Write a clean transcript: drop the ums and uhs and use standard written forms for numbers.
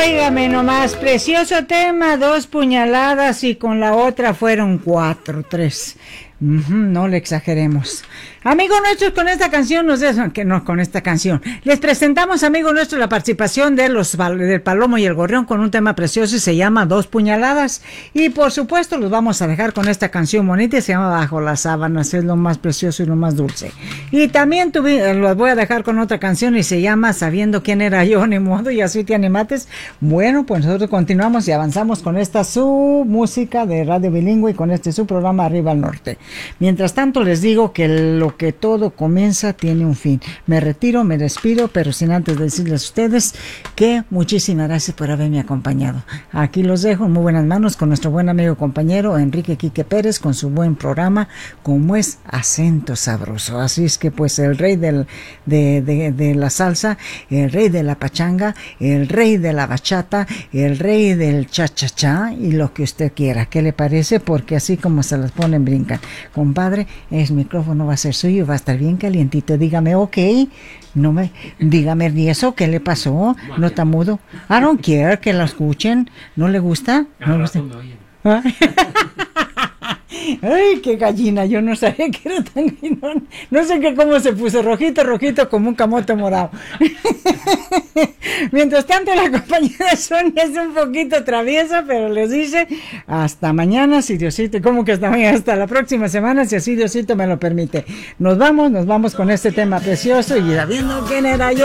Óigame nomás, precioso tema, 2 puñaladas y con la otra fueron 4, 3. No le exageremos. Amigos nuestros, con esta canción les presentamos, amigos nuestros, la participación de del Palomo y el Gorrión con un tema precioso y se llama 2 puñaladas. Y por supuesto los vamos a dejar con esta canción bonita y se llama Bajo las sábanas, es lo más precioso y lo más dulce. Y también los voy a dejar con otra canción y se llama Sabiendo quién era yo, ni modo, y así te animates. Bueno, pues nosotros continuamos y avanzamos con esta su música de Radio Bilingüe y con este su programa Arriba al Norte. Mientras tanto les digo que lo que todo comienza tiene un fin. Me retiro, me despido, pero sin antes decirles a ustedes que muchísimas gracias por haberme acompañado. Aquí los dejo en muy buenas manos con nuestro buen amigo compañero Enrique Quique Pérez con su buen programa como es Acento Sabroso. Así es que pues el rey de la salsa, el rey de la pachanga, el rey de la bachata, el rey del cha-cha-cha y lo que usted quiera. ¿Qué le parece? Porque así como se las ponen brincan. Compadre, el micrófono va a ser suyo, va a estar bien calientito. Dígame, ok, dígame, ¿y eso qué le pasó? ¿No está mudo? I don't care, que lo escuchen. ¿No le gusta? ¿No le gusta? Ay, qué gallina, yo no sabía que era tan guinón. No sé cómo se puso, rojito como un camote morado. Mientras tanto, la compañera Sonia es un poquito traviesa, pero les dice hasta mañana, si Diosito, ¿cómo que hasta mañana? Hasta la próxima semana, si así Diosito me lo permite. Nos vamos con este tema precioso y sabiendo quién era yo.